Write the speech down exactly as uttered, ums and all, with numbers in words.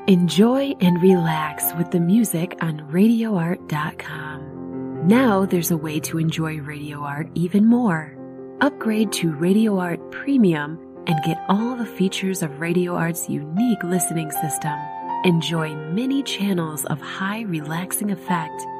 Enjoy and relax with the music on radio art dot com. Now there's a way to enjoy Radio Art even more. Upgrade to Radio Art Premium and get all the features of Radio Art's unique listening system. Enjoy many channels of high relaxing effect